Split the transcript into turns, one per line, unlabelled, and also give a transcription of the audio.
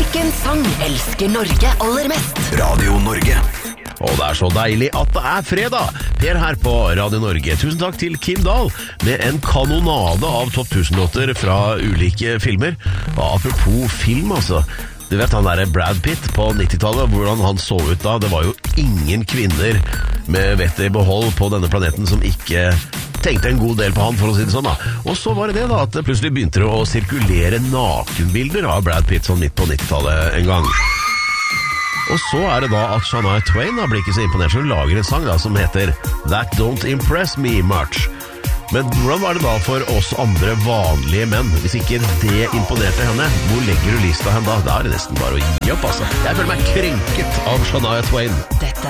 Hvilken sang elsker Norge aller mest?
Radio Norge.
Og det så deilig at det fredag. Per her på Radio Norge. Tusen takk til Kim Dahl med en kanonade av topp 1000-låter fra ulike filmer. Og apropos film, altså. Du vet han der Brad Pitt på 90-tallet, hvordan han så ut da. Det var jo ingen kvinner med vettet i behold på denne planeten som ikke tenkte en god del på han, for å si det sånn da. Og så var det da, at det plutselig begynte å sirkulere nakenbilder av Brad Pitt sånn midt på 90-tallet en gang. Og så det da at Shania Twain blir ikke så imponert, så hun lager en sang da, som heter That Don't Impress Me Much. Men hvordan var det da for oss andre vanlige menn? Hvis ikke det imponerte henne, hvor legger du lista hen da? Da det nesten bare å gi opp, altså. Jeg føler meg krenket av Shania Twain.
Dette